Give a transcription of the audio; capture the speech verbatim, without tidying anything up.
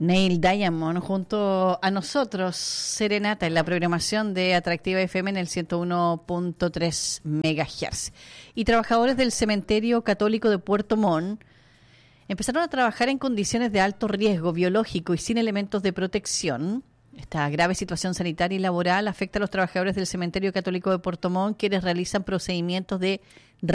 Neil Diamond junto a nosotros, Serenata, en la programación de Atractiva F M en el ciento uno punto tres megahertz. Y trabajadores del Cementerio Católico de Puerto Montt empezaron a trabajar en condiciones de alto riesgo biológico y sin elementos de protección. Esta grave situación sanitaria y laboral afecta a los trabajadores del Cementerio Católico de Puerto Montt, quienes realizan procedimientos de